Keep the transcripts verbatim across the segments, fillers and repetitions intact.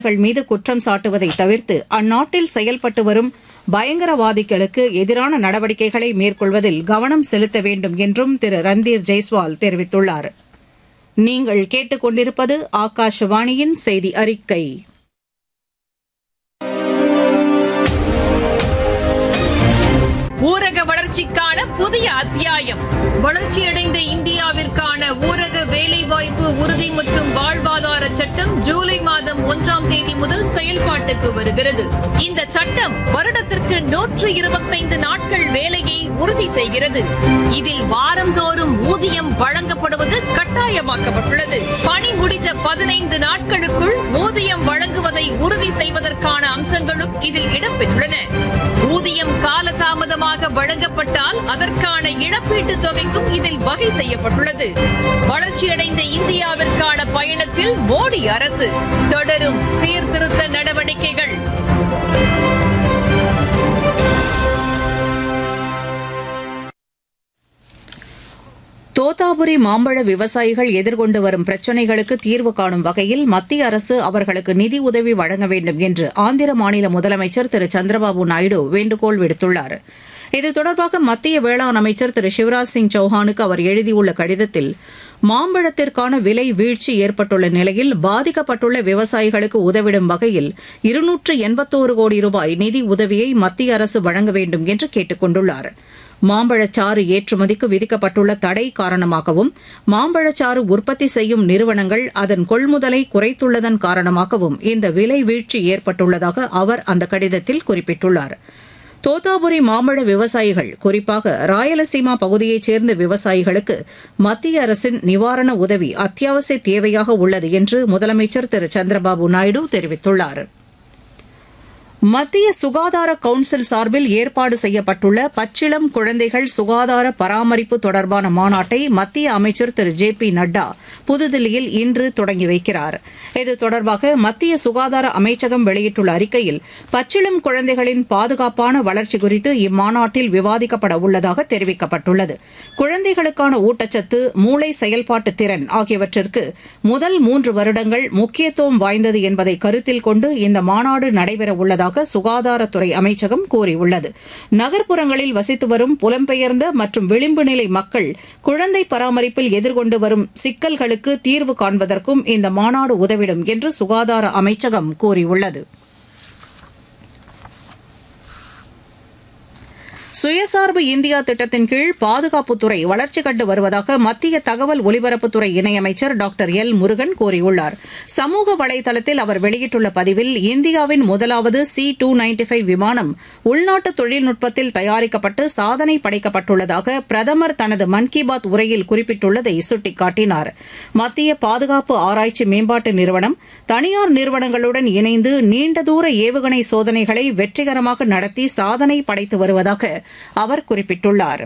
மீது குற்றம் சாட்டுவதை தவிர்த்து அந்நாட்டில் செயல்பட்டு வரும் பயங்கரவாதிகளுக்கு எதிரான நடவடிக்கைகளை மேற்கொள்வதில் கவனம் செலுத்த வேண்டும் என்றும் திரு ரந்தீர் ஜெய்ஸ்வால் தெரிவித்துள்ளார். நீங்கள் கேட்டுக் கொண்டிருப்பது ஆகாஷவாணியின் செய்தி அறிக்கை. ஊரக வளர்ச்சிக்கான புதிய அத்தியாயம். வளர்ச்சியடைந்த இந்தியாவிற்கான ஊரக வேலைவாய்ப்பு உறுதி மற்றும் வாழ்வாதார சட்டம் ஜூலை மாதம் ஒன்றாம் தேதி முதல் செயல்பாட்டுக்கு வருகிறது. இந்த சட்டம் வருடத்திற்கு நூற்று இருபத்தைந்து நாட்கள் வேலையை உறுதி செய்கிறது. இதில் வாரந்தோறும் ஊதியம் வழங்கப்படுவது கட்டாயமாக்கப்பட்டுள்ளது. பணி முடிந்த பதினைந்து நாட்களுக்குள் ஊதியம் வழங்குவதை உறுதி செய்வதற்கான அம்சங்களும் இதில் இடம்பெற்றுள்ளன. ஊதியம் காலதாமதமாக வழங்கப்பட்டால் அதற்கான இழப்பீட்டுத் தொகைக்கும் இதில் வகை செய்யப்பட்டுள்ளது. வளர்ச்சியடைந்த இந்தியாவிற்கான பயணத்தில் மோடி அரசு தொடரும் சீர்திருத்த நடவடிக்கைகள். தோத்தாபுரி மாம்பழ விவசாயிகள் எதிர்கொண்டு வரும் பிரச்சினைகளுக்கு தீர்வு காணும் வகையில் மத்திய அரசு அவர்களுக்கு நிதி உதவி வழங்க வேண்டும் என்று ஆந்திர மாநில முதலமைச்சர் திரு சந்திரபாபு நாயுடு வேண்டுகோள் விடுத்துள்ளார். இது தொடர்பாக மத்திய வேளாண் அமைச்சர் திரு சிவராஜ் சிங் சௌஹானுக்கு அவர் எழுதியுள்ள கடிதத்தில், மாம்பழத்திற்கான விலை வீழ்ச்சி ஏற்பட்டுள்ள நிலையில் பாதிக்கப்பட்டுள்ள விவசாயிகளுக்கு உதவிடும் வகையில் இருநூற்று எண்பத்தோரு கோடி ரூபாய் நிதி உதவியை மத்திய அரசு வழங்க வேண்டும் என்று கேட்டுக் கொண்டுள்ளார். மாம்பழச்சாறு ஏற்றுமதிக்கு விதிக்கப்பட்டுள்ள தடை காரணமாகவும் மாம்பழச்சாறு உற்பத்தி செய்யும் நிறுவனங்கள் அதன் கொள்முதலை குறைத்துள்ளதன் காரணமாகவும் இந்த விலை வீழ்ச்சி ஏற்பட்டுள்ளதாக அவர் அந்த கடிதத்தில் குறிப்பிட்டுள்ளார். தோத்தாபுரி மாம்பழ விவசாயிகள், குறிப்பாக ராயலசீமா பகுதியைச் சேர்ந்த விவசாயிகளுக்கு மத்திய அரசின் நிவாரண உதவி அத்தியாவசிய தேவையாக உள்ளது என்று முதலமைச்சர் திரு சந்திரபாபு நாயுடு தெரிவித்துள்ளார். மத்திய சுகாதார கவுன்சில் சார்பில் ஏற்பாடு செய்யப்பட்டுள்ள பச்சிளம் குழந்தைகள் சுகாதார பராமரிப்பு தொடர்பான மாநாட்டை மத்திய அமைச்சர் திரு ஜே பி நட்டா புதுதில்லியில் இன்று தொடங்கி வைக்கிறார். இது தொடர்பாக மத்திய சுகாதார அமைச்சகம் வெளியிட்டுள்ள அறிக்கையில், பச்சிளம் குழந்தைகளின் பாதுகாப்பான வளர்ச்சி குறித்து இம்மாநாட்டில் விவாதிக்கப்பட உள்ளதாக தெரிவிக்கப்பட்டுள்ளது. குழந்தைகளுக்கான ஊட்டச்சத்து, மூளை செயல்பாட்டு திறன் ஆகியவற்றிற்கு முதல் மூன்று வருடங்கள் முக்கியத்துவம் வாய்ந்தது என்பதை கருத்தில் கொண்டு இந்த மாநாடு நடைபெறவுள்ளதாக சுகாதாரத்துறை அமைச்சகம் கூறியுள்ளது. நகர்ப்புறங்களில் வசித்து வரும் புலம்பெயர்ந்த மற்றும் விளிம்பு நிலை மக்கள் குழந்தை பராமரிப்பில் எதிர்கொண்டு வரும் சிக்கல்களுக்கு தீர்வு காண்பதற்கும் இந்த மாநாடு உதவிடும் என்று சுகாதார அமைச்சகம் கூறியுள்ளது. சுயசார்பு இந்தியா திட்டத்தின் கீழ் பாதுகாப்புத்துறை வளர்ச்சி கண்டு வருவதாக மத்திய தகவல் ஒலிபரப்புத்துறை இணையமைச்சர் டாக்டர் எல் முருகன் கூறியுள்ளார். சமூக வலைதளத்தில் அவர் வெளியிட்டுள்ள பதிவில், இந்தியாவின் முதலாவது சி டூ நைன்டி ஃபைவ் விமானம் உள்நாட்டு தொழில்நுட்பத்தில் தயாரிக்கப்பட்டு சாதனை படைக்கப்பட்டுள்ளதாக பிரதமர் தனது மன் கி பாத் உரையில் குறிப்பிட்டுள்ளதை சுட்டிக்காட்டினார். மத்திய பாதுகாப்பு ஆராய்ச்சி மேம்பாட்டு நிறுவனம் தனியார் நிறுவனங்களுடன் இணைந்து நீண்ட தூர ஏவுகணை சோதனைகளை வெற்றிகரமாக நடத்தி சாதனை படைத்து வருவதாக அவர் குறிப்பிட்டுள்ளார்.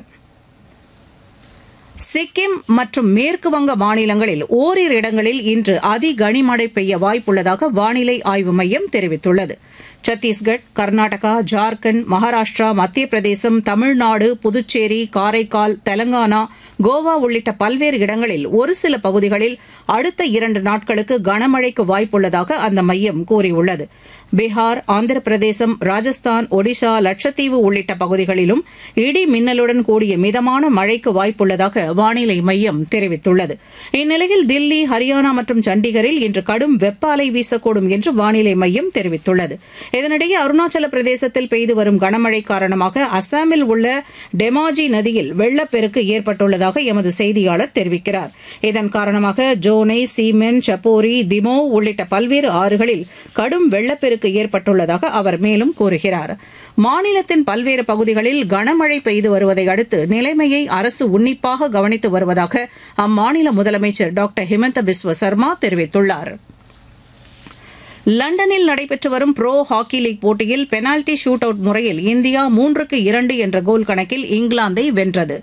சிக்கிம் மற்றும் மேற்குவங்க மாநிலங்களில் ஓரிரு இடங்களில் இன்று அதி கனமழை பெய்ய வாய்ப்புள்ளதாக வானிலை ஆய்வு மையம் தெரிவித்துள்ளது. சத்தீஸ்கட், கர்நாடகா, ஜார்க்கண்ட், மகாராஷ்டிரா, மத்திய பிரதேசம், தமிழ்நாடு, புதுச்சேரி, காரைக்கால், தெலங்கானா, கோவா உள்ளிட்ட பல்வேறு இடங்களில் ஒரு சில பகுதிகளில் அடுத்த இரண்டு நாட்களுக்கு கனமழைக்கு வாய்ப்புள்ளதாக அந்த மையம் கூறியுள்ளது. பீகார், ஆந்திர பிரதேசம், ராஜஸ்தான், ஒடிஷா, லட்சத்தீவு உள்ளிட்ட பகுதிகளிலும் இடி மின்னலுடன் கூடிய மிதமான மழைக்கு வாய்ப்புள்ளதாக வானிலை மையம் தெரிவித்துள்ளது. இந்நிலையில் தில்லி, ஹரியானா மற்றும் சண்டிகரில் இன்று கடும் வெப்ப அலை வீசக்கூடும் என்று வானிலை மையம் தெரிவித்துள்ளது. இதனிடையே அருணாச்சல பிரதேசத்தில் பெய்து வரும் கனமழை காரணமாக அசாமில் உள்ள டெமாஜி நதியில் வெள்ளப்பெருக்கு ஏற்பட்டுள்ளதாக எமது செய்தியாளர் தெரிவிக்கிறார். இதன் காரணமாக ஜோனை, சீமென், சப்போரி, திமோ உள்ளிட்ட பல்வேறு ஆறுகளில் கடும் வெள்ளப்பெருக்கு ஏற்பட்டுள்ளதாக அவர் மேலும் கூறுகிறார். மாநிலத்தின் பல்வேறு பகுதிகளில் கனமழை பெய்து வருவதை அடுத்து நிலைமையை அரசு உன்னிப்பாக கவனித்து வருவதாக அம்மாநில முதலமைச்சர் டாக்டர் ஹிமந்த பிஸ்வ சர்மா தெரிவித்துள்ளார். லண்டனில் நடைபெற்று வரும் புரோ ஹாக்கி லீக் போட்டியில் பெனால்டி ஷூட் அவுட் முறையில் இந்தியா மூன்றுக்கு இரண்டு என்ற கோல் கணக்கில் இங்கிலாந்தை வென்றது.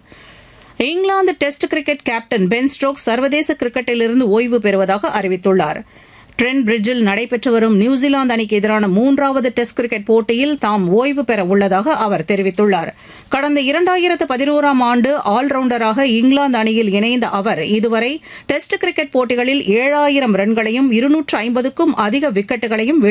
England test cricket captain Ben Stokes சர்வதேச கிரிக்கெட்டிலிருந்து ஓய்வு பெறுவதாக அறிவித்துள்ளார். ட்ரெண்ட் பிரிட்ஜில் நடைபெற்று வரும் நியூசிலாந்து அணிக்கு எதிரான மூன்றாவது டெஸ்ட் கிரிக்கெட் போட்டியில் தாம் ஓய்வு பெற உள்ளதாக அவர் தெரிவித்துள்ளார். கடந்த இரண்டாயிரத்து பதினோராம் ஆண்டு ஆல்ரவுண்டராக இங்கிலாந்து அணியில் இணைந்த அவர் இதுவரை டெஸ்ட் கிரிக்கெட் போட்டிகளில் ஏழாயிரம் ரன்களையும் இருநூற்று ஐம்பதுக்கும் அதிக விக்கெட்டுகளையும்